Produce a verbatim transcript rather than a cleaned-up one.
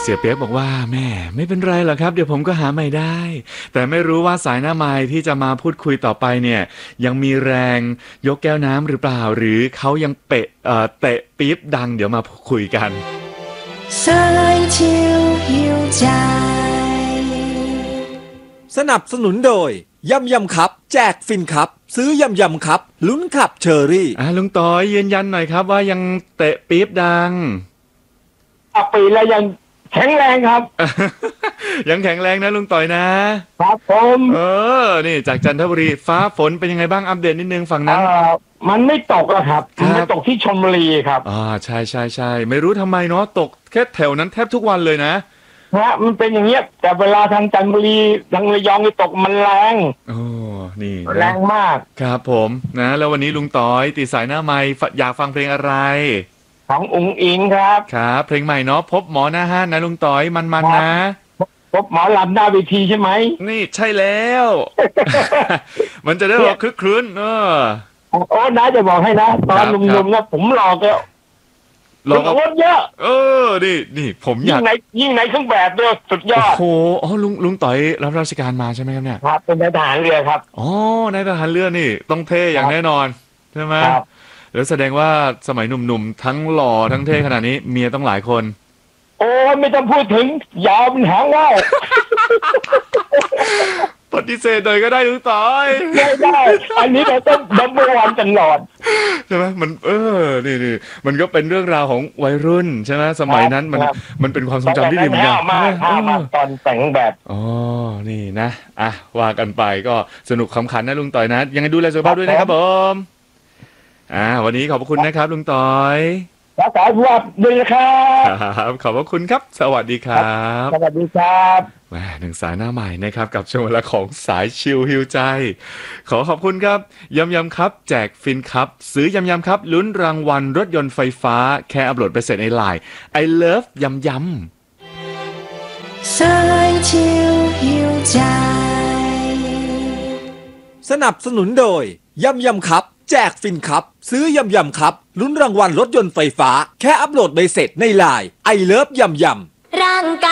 สียเปียกบอกว่าแม่ไม่เป็นไรหรอกครับเดี๋ยวผมก็หาใหม่ได้แต่ไม่รู้ว่าสายหน้าไม้ที่จะมาพูดคุยต่อไปเนี่ยยังมีแรงยกแก้วน้ำหรือเปล่าหรือเขายังเปะเอ่อเตะปี๊บดังเดี๋ยวมาคุยกันสายชิวหิวใจสนับสนุนโดยยำยำครับแจกฟินครับซื้อยำยำครับลุ้นขับเชอรี่อ่ะลุงต้อยยืนยันหน่อยครับว่ายังเตะปี๊บดังปีแล้วยังแข็งแรงครับยังแข็งแรงนะลุงต่อยนะครับผมเออนี่จากจันทบุรีฟ้าฝนเป็นยังไงบ้างอัปเดตนิดนึงฝั่งนั้นมันไม่ตกแล้วครับมันไม่ตกที่ชลบุรีครับอ่าใช่ใช่ใช่ไม่รู้ทำไมเนาะตกแค่แถวนั้นแทบทุกวันเลยนะฮะมันเป็นอย่างเงี้ยแต่เวลาทางจันทบุรีทางระยองนี่ตกมันแรงโอ้นี่แรงมากครับผมนะแล้ววันนี้ลุงต่อยตีสายหน้าไมค์อยากฟังเพลงอะไรของอุ๋งอิงครับครับเพลงใหม่เนาะพบหมอหน้าห้านนะลุงต่อยมันๆนะพบหมอลำหน้าเวทีใช่ไหมนี่ใช่แล้ว มันจะได้รอคลึกครื้นเออโอ้น้าจะบอกให้นะตอนหนุ่มๆนะผมรอก็รอรถเยอะเออนี่นี่ผมอยากยิ่งในยิ่งในเครื่องแบบด้วยสุดยอดโอ้โหอ๋อลุงลุงต่อยรับราชการมาใช่ไหมครับเนี่ยครับเป็นนายทหารเรือครับอ๋อนายทหารเรือนี่ต้องเท่อย่างแน่นอนใช่ไหมแล้วแสดงว่าสมัยหนุ่มๆทั้งหล่อทั้งเท่ขนาดนี้เมียต้องหลายคนโอ้ไม่ต้องพูดถึงยาวเป็นหางว่าวปฏิเสธหน่อยก็ได้ลุงต่อยไม่ได้อันนี้เราต้องดับเบิลวันตลอดใช่ไหมมันเออนี่นี่มันก็เป็นเรื่องราวของวัยรุ่นใช่ไหมสมัยนั้นมันมันเป็นความทรงจำที่ดีเหมือนกันมากมากตอนแต่งแบบอ๋อนี่นะอ่ะว่ากันไปก็สนุกขำขันนะลุงต่อยนะยังไงดูแลสุขภาพด้วยนะครับผมอ่าวันนี้ขอบคุณนะครับลุงต่อยรักษาสุขภาพด้วยนะครับครับขอบพระคุณครับสวัสดีครับสวัสดีครับแหมหนึ่งสายหน้าใหม่นะครับกับช่วงเวลาของสายชิลฮิวใจขอขอบคุณครับยำยำครับแจกฟินครับซื้อยำยำครับลุ้นรางวัลรถยนต์ไฟฟ้าแค่อัปโหลดไปเสร็จในไลน์ I love ยำยำสายชิลฮิวใจสนับสนุนโดยยำยำครับแจกฟินครับซื้อยำยำครับลุ้นรางวัลรถยนต์ไฟฟ้าแค่อัปโหลดใบเสร็จในไลน์ I love ยำยำ